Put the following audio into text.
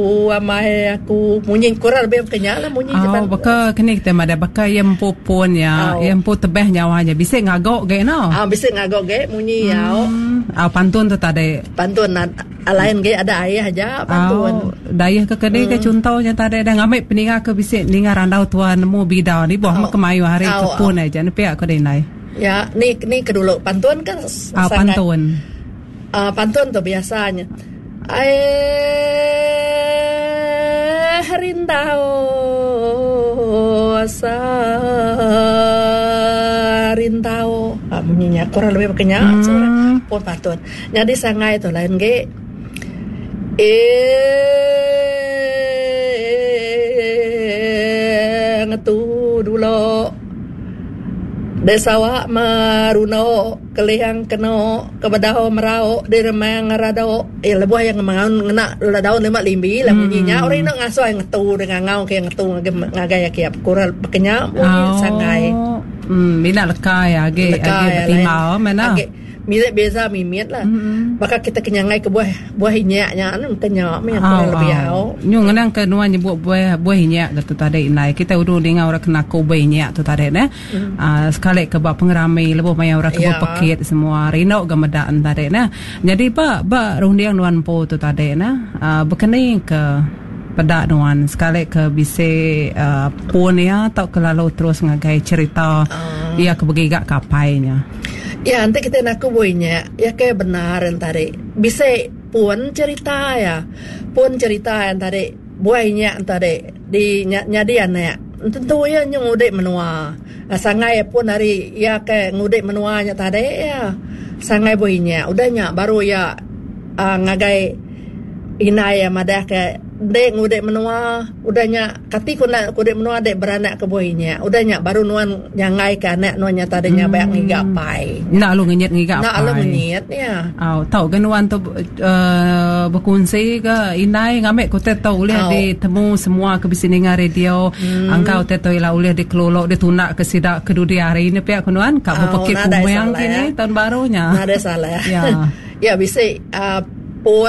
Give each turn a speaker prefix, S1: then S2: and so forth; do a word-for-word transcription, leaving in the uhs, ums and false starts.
S1: amai aku munyi kurang lebih kenyal lah munyi
S2: oh baka kini kita ada baka yang popon ya oh. yang po tebeh nyawa aja bisa ngagok ge no
S1: ah bisa ngagok ge munyi hmm. yao
S2: ah pantun tu tadi
S1: pantun lain ge ada ayah aja pantun
S2: oh, dayah ke kene ke contohnya tadi dah ngamai peninga ke bisa ninga randau tuan mu bidau ni boh oh. mak kemayu hari oh, ke pun oh. aja ni pihak ke denai
S1: ya ni ni kedulu pantun kan
S2: ah
S1: sangat,
S2: pantun
S1: ah pantun tu biasanya ai rintau asa rintau ah, bunyinya kurang lebih pakainya hmm. suara pun patun jadi sangai itu lain ge eh ngetu dulu desawa maruno kelihang keno kebadaho merao di remang ngarado eh lebuh yang mangaun ngena ladau lima limbi lah bunyinya orang nak ngaso yang ngetu dengan ngau ke ngetu ngagaya kiap kurang pakainya bunyi sangai
S2: hmm mina lekay age age betimau mana
S1: milet beza mimiet lah mm-hmm. Maka kita kenyangai ke buah buah hinyak-nya anu kenyak me yang
S2: oh,
S1: lebih
S2: au nyu ngenang ke nuan nyebut buah buah hinyak tu tadi nai kita udu dengar orang kena ko buah hinyak tu tadi ne mm. uh, sekali ke bab pengeramai lebih banyak orang ke yeah. Pakit semua rino gamedaan tadi ne jadi ba ba rundiang nuan po tu tadi ne uh, berkenai ke pada nuan sekali ke bisa uh, pun ya atau kelalu terus ngagai cerita uh. Ia kebegigak kapainya.
S1: Ya nanti kita nak kubuinya ya kayak benar tadi bisa pun cerita ya pun cerita yang tadi buainya tadi di nyadian ya tentu ya ngudek menua sangai pun hari ya kayak ngudek menuanya tadi ya sangai buainya udahnya baru ya uh, ngagai inai ya madah kayak dek ngudek menua udahnya kati kuna kudek menua dek beranak ke boynya udahnya baru nuan nyangai ke anak nuannya tadinya hmm. Banyak ngigapai
S2: nak lu ngenyet ngigapai
S1: nak lu ngenyet ya
S2: au tahu kan nuan tu uh, berkunci ke inai ngamek ko tahu uleh di temu semua ke bisininga radio hmm. Angkau tahu ila uleh di kelolok di tunak ke sidak ke dudi hari ini pihak nuan kak mau pakai kumuyang kini tahun barunya
S1: ada salah
S2: ya
S1: ya bisa uh, pun